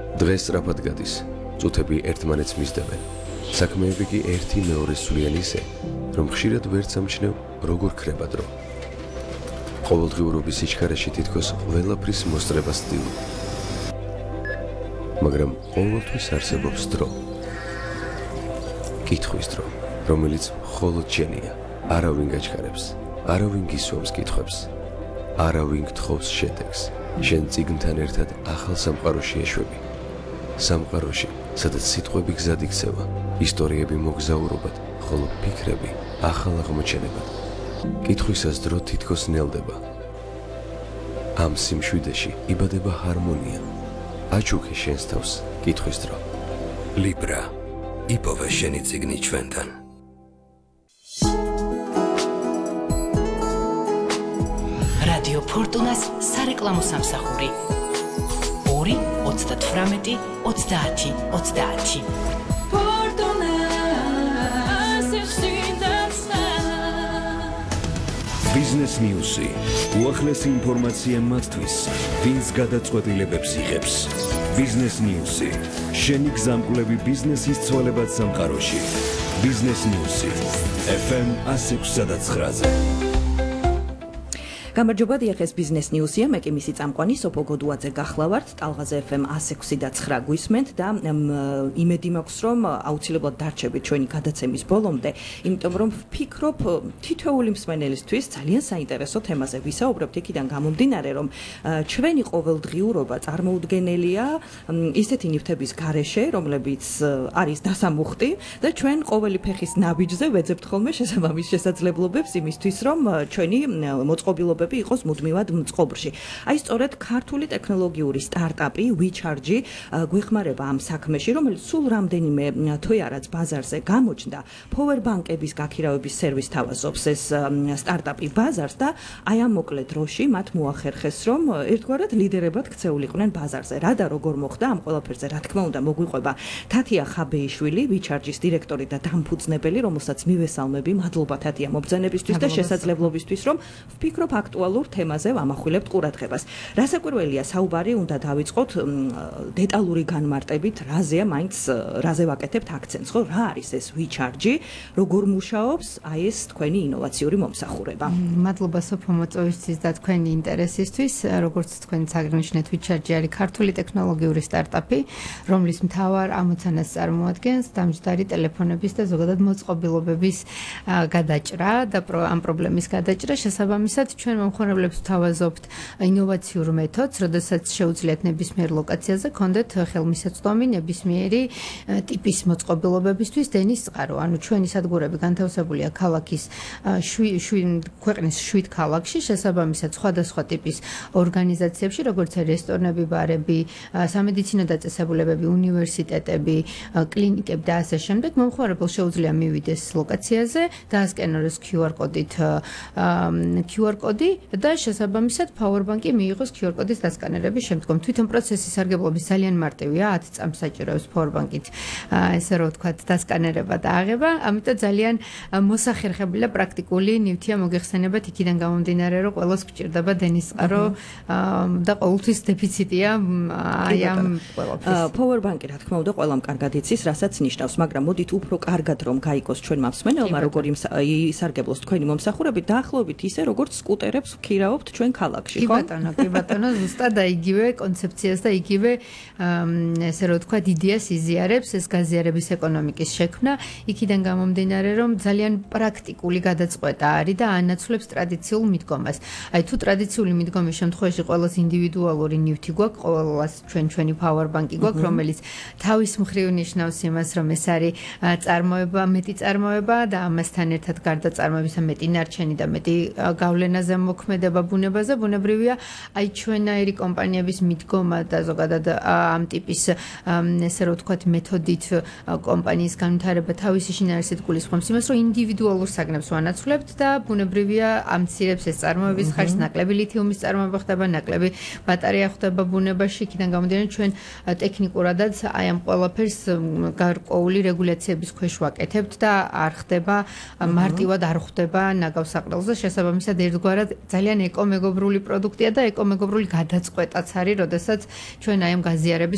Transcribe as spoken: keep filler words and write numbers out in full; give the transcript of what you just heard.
დღეს სწრაფად გადის, წუთები ერთმანეთს მისდევენ. საქმეები კი ერთი მეორეს სვლიან ისე, რომ ხშირად ვერც ამჩნევ, როგორ ქრება დრო. ყოველდღიურობის სიჩქარეში თითქოს ყველაფრის მოსწრებას ვცდილობ. მაგრამ ყოველთვის არსებობს დრო. კითხვის დრო, რომელიც მხოლოდ შენია. არავინ გაჩქარებს, არავინ გისვამს კითხვებს, არავინ გთხოვს შედეგს. შენ წიგნთან ერთად ახალ სამყაროში ეშვები. სამყაროში, სადაც სიტყვები გზად იქცევა, ისტორიები მოგზაურობად, ხოლო ფიქრები ახალ აღმოჩენებად. კითხვისას დრო თითქოს ნელდება. ამ სიმშვიდეში იბადება ჰარმონია. აჩუქე შენს თავს კითხვის დრო. Libra, იპოვე შენი წიგნი ჩვენთან. რადიო ფორტუნას სარეკლამო სამსახური ორი ოცდათვრამეტი ოცდაათი ოცდაათი. Business News-ი უახლესი ინფორმაცია მათთვის, ვინც გადაწყვეტილებებს იღებს. Business News-ი შენი გზამკვლევი ბიზნესის ცვალებად სამყაროში. Business News-ი F M one oh six point nine. გამარჯობა, დიახეს Business News-ია, მე კი მისი წამყვანი სოფო გოდუაძე გახლავართ, ტალღაზე F M one oh six point nine გვისმენთ და იმედი მაქვს, რომ აუცილებლად დარჩებით ჩვენი გადაცემის ბოლომდე, იმიტომ რომ ვფიქრობ, თითოეული მსმენელისთვის ძალიან საინტერესო თემაზე ვისაუბრებთ, იქიდან გამომდინარე, რომ ჩვენი ყოველდღიურობა წარმოუდგენელია ისეთი ნივთების გარეშე, რომლებიც არის დასამუხტი და ჩვენ ყოველი ფეხის ნაბიჯზე ვეძებთ ხოლმე შესაბამის შესაძლებლობებს იმისთვის, რომ ჩვენი მოწყობილობები იყოს მუდმივად მწყობრში. აი სწორედ ქართული ტექნოლოგიური სტარტაპი WeCharge გვეხმარება ამ საქმეში, რომელიც სულ რამდენიმე თვე არაც ბაზარზე გამოჩნდა. Powerbank-ების გაქირავების სერვისს თავაზობს ეს სტარტაპი ბაზარს და აი ამ მოკლე დროში მათ მოახერხეს, რომ ერთგვარად ლიდერებად ქცეულიყვნენ ბაზარზე. რა და როგორ მოხდა ამ ყველაფერზე, რა თქმა უნდა, მოგვიყვება თათია ხაბეიშვილი, WeCharge-ის დირექტორი და დამფუძნებელი, რომელსაც მივესალმები. მადლობა თათია მობრძანებისთვის და შესაძლებლობისთვის, რომ ვფიქრობ აქტუალურ თემაზე ვამახვილებთ ყურადღებას. რასაკვირველია საუბარი უნდა დავიწყოთ დეტალური განმარტებით, რაზეა მაინც რაზე ვაკეთებთ აქცენტს, ხო? რა არის ეს WeCharge, როგორ მუშაობს აი ეს თქვენი ინოვაციური მომსახურება? მადლობა სოფო მოწვევისთვის და თქვენი ინტერესისთვის. როგორც თქვენც აღნიშნეთ, WeCharge არის ქართული ტექნოლოგიური სტარტაპი, რომლის მთავარ ამოცანას წარმოადგენს დამჯდარი ტელეფონების და ზოგადად მოწყობილობების გადაჭრა და ამ პრობლემის გადაჭრა. შესაბამისად, ჩვენ მომხმარებლებს ვთავაზობთ ინოვაციურ მეთოდს, როდესაც შეუძლიათ ნებისმიერ ლოკაციაზე გქონდეთ ხელმისაწვდომი ნებისმიერი ტიპის მოწყობილობებისთვის დენის წყარო. ანუ ჩვენი სადგურები განთავსებულია ქალაქის ქვეყნის შვიდ ქალაქში, შესაბამისად სხვადასხვა ტიპის ორგანიზაციებში, როგორც რესტორნები, ბარები, სამედიცინო დაწესებულებები, უნივერსიტეტები, კლინიკები და ასე შემდეგ. მომხმარებელს შეუძლია მივიდეს ლოკაციაზე, დაასკენოს Q R კოდით Q R კოდი და შესაბამისად Powerbank-ი მიიღოს Q R კოდის დასკანერების შემდგომ. თვითონ პროცესის სარგებლობის ძალიან მარტივია, ათი წამს საჭიროებს Powerbank-ით ესე რომ ვთქვათ დასკანერება და აღება, ამიტომ ძალიან მოსახერხებელი და პრაქტიკული ნივთია მოგეხსენებათ იქიდან გამომდინარე, რომ ყველას გჭირდება დენის წყარო და ყოველთვის დეფიციტია აი ამ ყველაფრის. Powerbank-ი რა თქმა უნდა ყველამ კარგად იცის, რასაც ნიშნავს, მაგრამ მოდით უფრო კარგად რომ გაიგოს ჩვენმა მსმენელმა, როგორ ისარგებლოს თქვენი მომსახურებით, დაახლოებით ისე, როგორც სკუტერებს ვქირავთ ჩვენ ქალაქში, ხო? კი ბატონო, კი ბატონო, ზუსტად და იგივე კონცეფციას და იგივე ესე რომ ვთქვათ იდეას იზიარებს ეს გაზიარების ეკონომიკის შექმნა, იქიდან გამომდინარე, რომ ძალიან პრაქტიკული გადაწყვეტა არის და ანაცვლებს ტრადიციულ მიდგომას. აი თუ ტრადიციული მიდგომის შემთხვევაში ყოველს ინდივიდუალური ნივთი გვაქვს, ყოველას ჩვენ ჩვენი Powerbank-ი გვაქვს, რომელიც თავის მხრივ ნიშნავს იმას, რომ ეს არის წარმოება, მეტი წარმოება და ამასთან ერთად გარდა წარმოებისა მეტი ნარჩენი და მეტი გავლენაზე მოქმედება ბუნებაზე, ბუნებრივია, აი ჩვენაირი კომპანიების მიდგომა და ზოგადად ამ ტიპის ესე რომ ვთქვათ მეთოდით კომპანიის განვითარება თავისი შინაარსით გულისხმობს იმას, რომ ინდივიდუალურ საგნებს ვანაცვლებთ და ბუნებრივია ამცირებს ეს წარმოების ხარჯს, ნაკლები ლითიუმის წარმოება ხდება, ნაკლები ბატარეა ხდება ბუნებაში, იქიდან გამომდინარე ჩვენ ტექნიკურადაც აი ამ ყველაფერს გარკვეული რეგულაციების ქვეშ ვაკეთებთ და არ ხდება მარტივად არ ხვდება ნაგავსაყრელზე, შესაბამისად ერთგვარად ძალიან ეკომეგობრული პროდუქტია და ეკომეგობრული გადაწყვეტაც არის, როდესაც ჩვენ აი ამ გაზიარების